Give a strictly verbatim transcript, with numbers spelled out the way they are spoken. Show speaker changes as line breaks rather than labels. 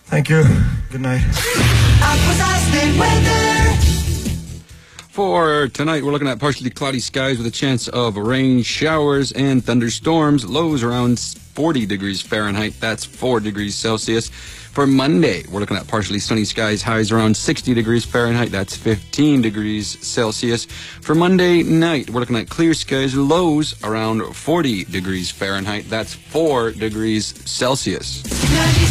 Thank you. Good night.
For tonight, we're looking at partially cloudy skies with a chance of rain, showers, and thunderstorms. Lows around forty degrees Fahrenheit. That's four degrees Celsius. For Monday, we're looking at partially sunny skies. Highs around sixty degrees Fahrenheit. That's fifteen degrees Celsius. For Monday night, we're looking at clear skies. Lows around forty degrees Fahrenheit. That's four degrees Celsius.